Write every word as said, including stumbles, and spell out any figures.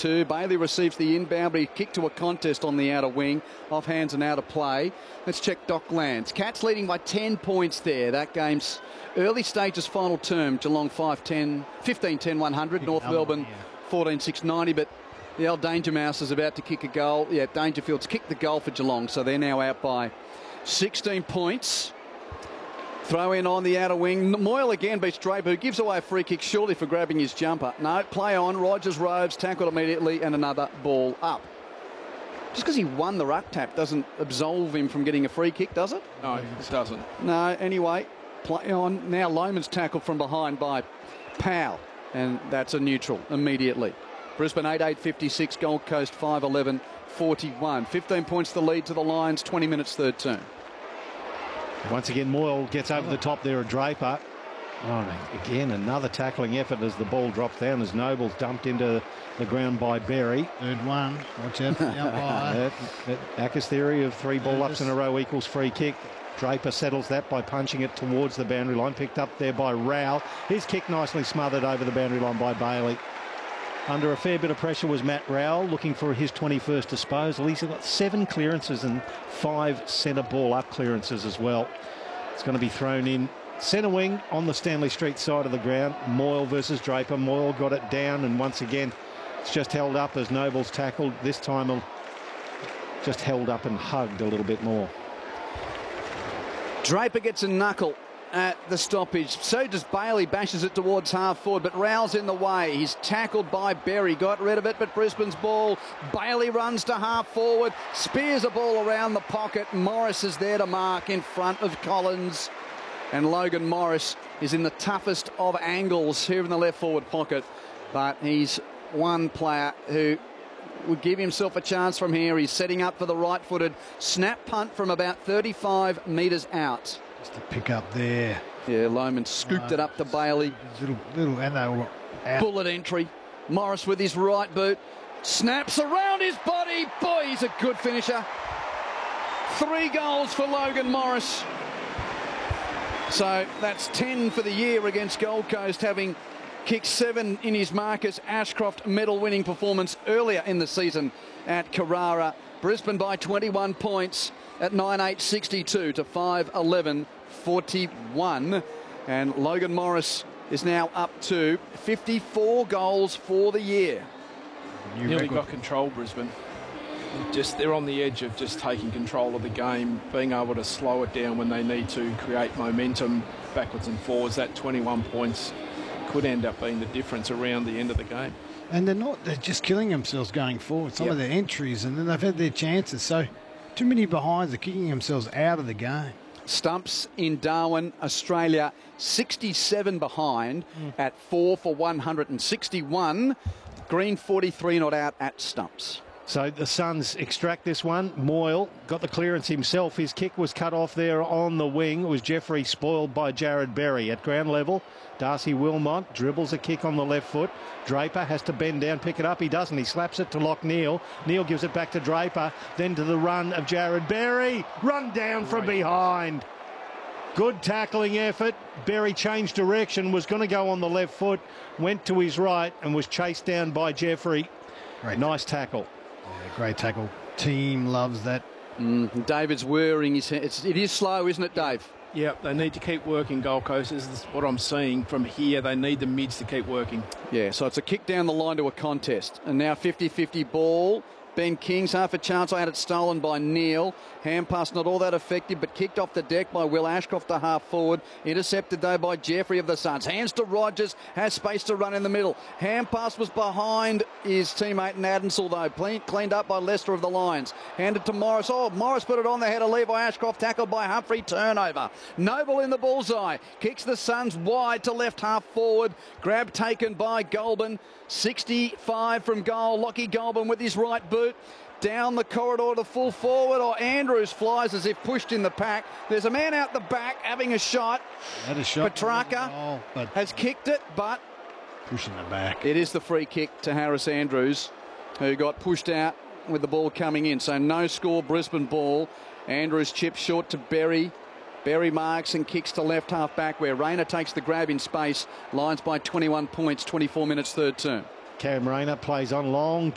two. Bailey receives the inbound, but he kicked to a contest on the outer wing. Off hands and out of play. Let's check Docklands. Cats leading by ten points there. That game's early stages final term. Geelong five ten, fifteen ten one hundred. North Melbourne fourteen six ninety. But the old Danger Mouse is about to kick a goal. Yeah, Dangerfield's kicked the goal for Geelong, so they're now out by sixteen points. Throw in on the outer wing. Moyle again beats Draper, who gives away a free kick surely for grabbing his jumper. No, play on. Rogers roves, tackled immediately, and another ball up. Just because he won the ruck tap doesn't absolve him from getting a free kick, does it? No, it doesn't. No, anyway, play on. Now Loman's tackled from behind by Powell, and that's a neutral immediately. Brisbane eight eight fifty-six, Gold Coast five eleven forty-one. fifteen points the lead to the Lions, twenty minutes third term. Once again, Moyle gets over the top there of Draper. Oh, again, another tackling effort as the ball drops down as Noble's dumped into the ground by Berry. Third one. Watch out for the umpire. Acker's theory of three ball ups in a row equals free kick. Draper settles that by punching it towards the boundary line. Picked up there by Rowell. His kick nicely smothered over the boundary line by Bailey. Under a fair bit of pressure was Matt Rowell, looking for his twenty-first disposal. He's got seven clearances and five centre ball up clearances as well. It's going to be thrown in centre wing on the Stanley Street side of the ground. Moyle versus Draper. Moyle got it down, and once again it's just held up as Noble's tackled. This time just held up and hugged a little bit more. Draper gets a knuckle at the stoppage. So does Bailey, bashes it towards half forward, but Rowell's in the way. He's tackled by Berry, got rid of it, but Brisbane's ball. Bailey runs to half forward, spears a ball around the pocket. Morris is there to mark in front of Collins, and Logan Morris is in the toughest of angles here in the left forward pocket, but he's one player who would give himself a chance from here. He's setting up for the right-footed snap punt from about thirty-five metres out. To pick up there. Yeah, Loman scooped uh, it up to Bailey. Little, little, and they were out. Bullet entry. Morris with his right boot. Snaps around his body. Boy, he's a good finisher. Three goals for Logan Morris. So that's ten for the year against Gold Coast, having kicked seven in his Marcus Ashcroft medal-winning performance earlier in the season at Carrara. Brisbane by twenty-one points at nine eight sixty-two to five eleven forty-one, and Logan Morris is now up to fifty-four goals for the year. New Nearly record. Got control, Brisbane. Just they're on the edge of just taking control of the game, being able to slow it down when they need to, create momentum backwards and forwards. That twenty-one points could end up being the difference around the end of the game. And they're not, they're just killing themselves going forward. Some yep. of their entries, and then they've had their chances. So too many behinds are kicking themselves out of the game. Stumps in Darwin, Australia, sixty-seven behind mm. at four for one hundred sixty-one. Green forty-three not out at Stumps. So the Suns extract this one. Moyle got the clearance himself. His kick was cut off there on the wing. It was Jeffrey spoiled by Jared Berry. At ground level, Darcy Wilmot dribbles a kick on the left foot. Draper has to bend down, pick it up. He doesn't. He slaps it to Lock Neal. Neal gives it back to Draper. Then to the run of Jared Berry. Run down from behind. Good tackling effort. Berry changed direction, was going to go on the left foot, went to his right and was chased down by Jeffrey. Great. Nice tackle. Yeah, great tackle. Team loves that. Mm, David's whirring his head. It's, it is slow, isn't it, Dave? Yeah, they need to keep working, Gold Coast. This is what I'm seeing from here. They need the mids to keep working. Yeah, so it's a kick down the line to a contest. And now fifty fifty ball. Ben King's half a chance. I had it stolen by Neal. Hand pass not all that effective, but kicked off the deck by Will Ashcroft to half forward. Intercepted though by Jeffrey of the Suns. Hands to Rogers. Has space to run in the middle. Hand pass was behind his teammate Nadensel though. Cleaned up by Lester of the Lions. Handed to Morris. Oh, Morris put it on the head of Levi Ashcroft. Tackled by Humphrey. Turnover. Noble in the bullseye. Kicks the Suns wide to left half forward. Grab taken by Goulburn. sixty-five from goal. Lockie Goulburn with his right boot. Down the corridor to full forward, or Andrews flies as if pushed in the pack. There's a man out the back having a shot. That is shot. Petrarca oh, but has kicked it, but pushing the back. It is the free kick to Harris Andrews, who got pushed out with the ball coming in. So no score, Brisbane ball. Andrews chips short to Berry. Berry marks and kicks to left half back where Rayner takes the grab in space. Lions by twenty-one points, twenty-four minutes third term. Cam Rayner plays on long.